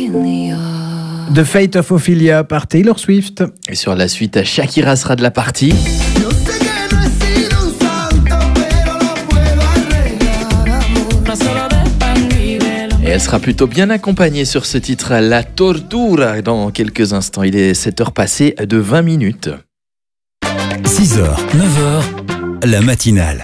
The Fate of Ophelia par Taylor Swift. Et sur la suite, Shakira sera de la partie. Et elle sera plutôt bien accompagnée sur ce titre, La Tortura, dans quelques instants. Il est 7h passées de 20 minutes. 6h, 9h, la matinale.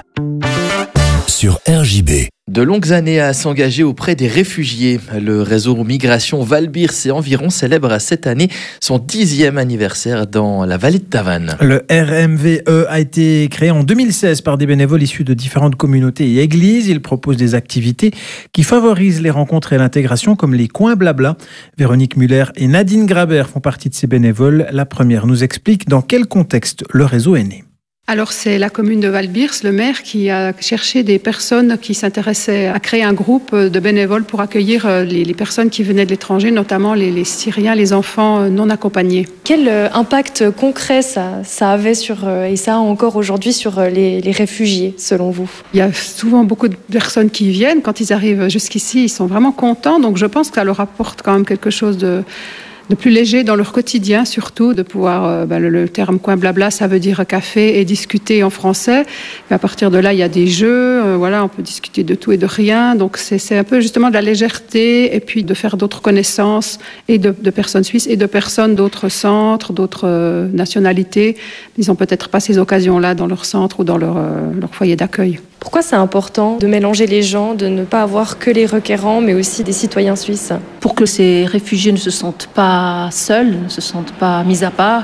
Sur RJB. De longues années à s'engager auprès des réfugiés. Le réseau Migration Val-Birs et environ célèbre cette année son 10e anniversaire dans la vallée de Tavannes. Le RMVE a été créé en 2016 par des bénévoles issus de différentes communautés et églises. Il propose des activités qui favorisent les rencontres et l'intégration comme les coins blabla. Véronique Muller et Nadine Graber font partie de ces bénévoles. La première nous explique dans quel contexte le réseau est né. Alors c'est la commune de Val-Birs, le maire, qui a cherché des personnes qui s'intéressaient à créer un groupe de bénévoles pour accueillir les personnes qui venaient de l'étranger, notamment les Syriens, les enfants non accompagnés. Quel impact concret ça avait et ça a encore aujourd'hui sur les réfugiés, selon vous ? Il y a souvent beaucoup de personnes qui viennent. Quand ils arrivent jusqu'ici, ils sont vraiment contents. Donc je pense que ça leur apporte quand même quelque chose de plus léger dans leur quotidien, surtout de pouvoir, le terme coin blabla, ça veut dire café et discuter en français. Et à partir de là, il y a des jeux, on peut discuter de tout et de rien. Donc c'est un peu justement de la légèreté et puis de faire d'autres connaissances et de personnes suisses et de personnes d'autres centres, d'autres nationalités. Ils n'ont peut-être pas ces occasions-là dans leur centre ou dans leur foyer d'accueil. Pourquoi c'est important de mélanger les gens, de ne pas avoir que les requérants, mais aussi des citoyens suisses ? Pour que ces réfugiés ne se sentent pas seuls, ne se sentent pas mis à part.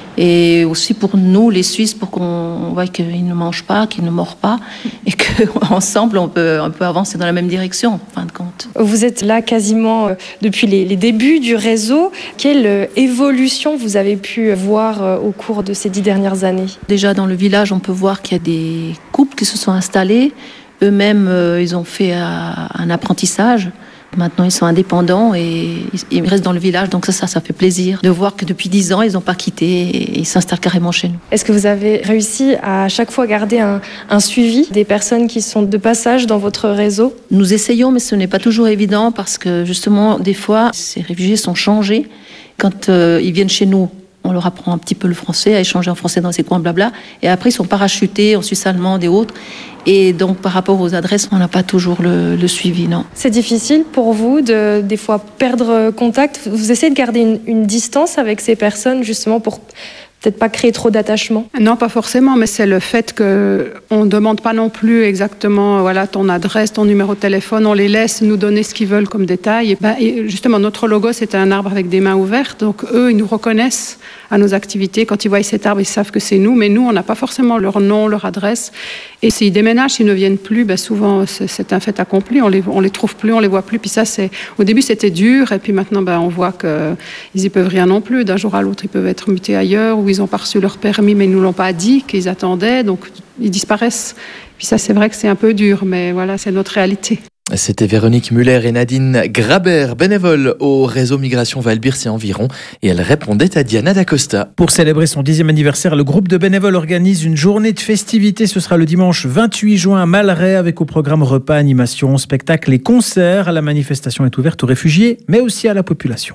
Et aussi pour nous, les Suisses, pour qu'on voit qu'ils ne mangent pas, qu'ils ne mordent pas. Et qu'ensemble, on peut avancer dans la même direction, en fin de compte. Vous êtes là quasiment depuis les débuts du réseau. Quelle évolution vous avez pu voir au cours de ces 10 dernières années ? Déjà, dans le village, on peut voir qu'il y a des couples qui se sont installés. Eux-mêmes, ils ont fait un apprentissage. Maintenant, ils sont indépendants et ils restent dans le village. Donc ça fait plaisir de voir que depuis 10 ans, ils n'ont pas quitté et ils s'installent carrément chez nous. Est-ce que vous avez réussi à chaque fois garder un suivi des personnes qui sont de passage dans votre réseau ? Nous essayons, mais ce n'est pas toujours évident parce que justement, des fois, ces réfugiés sont changés. Quand ils viennent chez nous, on leur apprend un petit peu le français, à échanger en français dans ces coins blabla. Et après, ils sont parachutés en Suisse allemande et autres. Et donc, par rapport aux adresses, on n'a pas toujours le suivi, non. C'est difficile pour vous de, des fois, perdre contact. Vous essayez de garder une distance avec ces personnes, justement, pour peut-être pas créer trop d'attachement ? Non, pas forcément, mais c'est le fait qu'on ne demande pas non plus exactement ton adresse, ton numéro de téléphone. On les laisse nous donner ce qu'ils veulent comme détail. Et justement, notre logo, c'est un arbre avec des mains ouvertes. Donc, eux, ils nous reconnaissent à nos activités. Quand ils voient cet arbre, ils savent que c'est nous. Mais nous, on n'a pas forcément leur nom, leur adresse. Et s'ils déménagent, s'ils ne viennent plus, souvent, c'est un fait accompli. On les trouve plus, on les voit plus. Puis ça, au début, c'était dur. Et puis maintenant, on voit qu'ils n'y peuvent rien non plus. D'un jour à l'autre, ils peuvent être mutés ailleurs ou ils n'ont pas reçu leur permis, mais ils ne nous l'ont pas dit, qu'ils attendaient. Donc, ils disparaissent. Puis ça, c'est vrai que c'est un peu dur. Mais voilà, c'est notre réalité. C'était Véronique Muller et Nadine Graber, bénévoles au réseau Migration Val-Birs et environ, et elle répondait à Diana D'Acosta. Pour célébrer son 10e anniversaire, le groupe de bénévoles organise une journée de festivités. Ce sera le dimanche 28 juin à Malray, avec au programme repas, animation, spectacles et concerts. La manifestation est ouverte aux réfugiés, mais aussi à la population.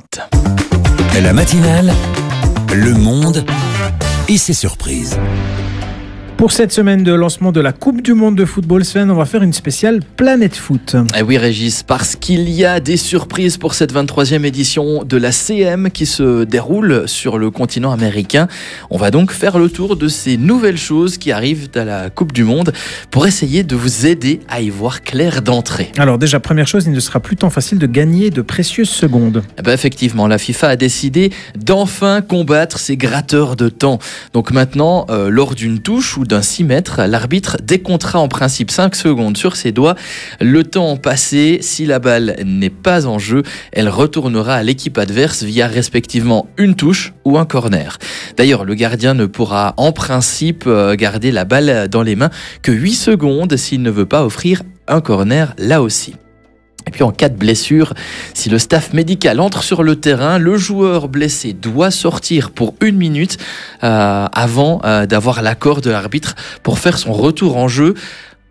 La matinale, le monde et ses surprises. Pour cette semaine de lancement de la Coupe du Monde de football, Sven, on va faire une spéciale Planète Foot. Eh oui Régis, parce qu'il y a des surprises pour cette 23e édition de la CM qui se déroule sur le continent américain. On va donc faire le tour de ces nouvelles choses qui arrivent à la Coupe du Monde pour essayer de vous aider à y voir clair d'entrée. Alors déjà, première chose, il ne sera plus tant facile de gagner de précieuses secondes. Effectivement, la FIFA a décidé d'enfin combattre ces gratteurs de temps. Donc maintenant, lors d'une touche ou d'un 6 mètres, l'arbitre décomptera en principe 5 secondes sur ses doigts. Le temps passé, si la balle n'est pas en jeu, elle retournera à l'équipe adverse via respectivement une touche ou un corner. D'ailleurs, le gardien ne pourra en principe garder la balle dans les mains que 8 secondes s'il ne veut pas offrir un corner là aussi. Et puis en cas de blessure, si le staff médical entre sur le terrain, le joueur blessé doit sortir pour 1 minute avant d'avoir l'accord de l'arbitre pour faire son retour en jeu.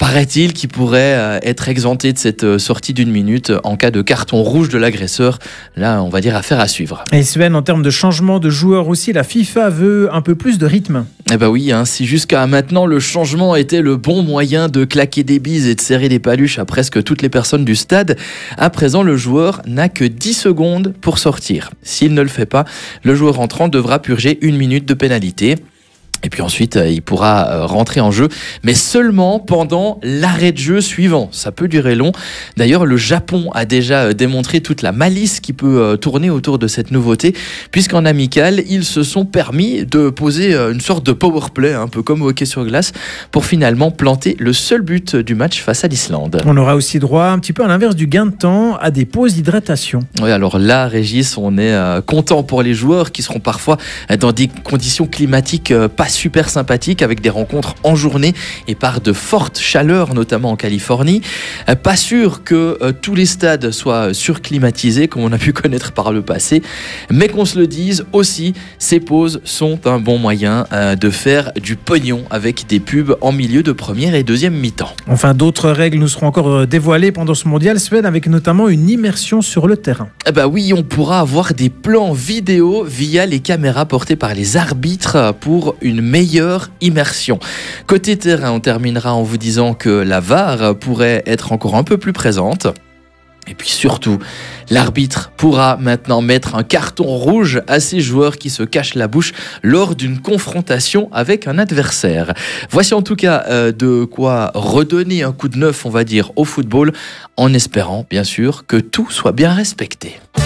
paraît-il, qui pourrait être exempté de cette sortie d'1 minute en cas de carton rouge de l'agresseur. Là, on va dire affaire à suivre. Et Sven, en termes de changement de joueurs aussi, la FIFA veut un peu plus de rythme. Eh ben oui, si jusqu'à maintenant le changement était le bon moyen de claquer des bises et de serrer des paluches à presque toutes les personnes du stade, à présent le joueur n'a que 10 secondes pour sortir. S'il ne le fait pas, le joueur entrant devra purger 1 minute de pénalité. Et puis ensuite, il pourra rentrer en jeu, mais seulement pendant l'arrêt de jeu suivant. Ça peut durer long. D'ailleurs, le Japon a déjà démontré toute la malice qui peut tourner autour de cette nouveauté, puisqu'en amical, ils se sont permis de poser une sorte de power play, un peu comme au hockey sur glace, pour finalement planter le seul but du match face à l'Islande. On aura aussi droit, un petit peu à l'inverse du gain de temps, à des pauses d'hydratation. Oui, alors là, Régis, on est content pour les joueurs qui seront parfois dans des conditions climatiques pas super sympathique, avec des rencontres en journée et par de fortes chaleurs, notamment en Californie. Pas sûr que tous les stades soient surclimatisés comme on a pu connaître par le passé, mais qu'on se le dise aussi, ces pauses sont un bon moyen de faire du pognon avec des pubs en milieu de première et deuxième mi-temps. Enfin, d'autres règles nous seront encore dévoilées pendant ce mondial, Sven, avec notamment une immersion sur le terrain. Oui, on pourra avoir des plans vidéo via les caméras portées par les arbitres pour une meilleure immersion. Côté terrain, on terminera en vous disant que la VAR pourrait être encore un peu plus présente. Et puis surtout, l'arbitre pourra maintenant mettre un carton rouge à ces joueurs qui se cachent la bouche lors d'une confrontation avec un adversaire. Voici en tout cas de quoi redonner un coup de neuf, on va dire, au football, en espérant bien sûr que tout soit bien respecté.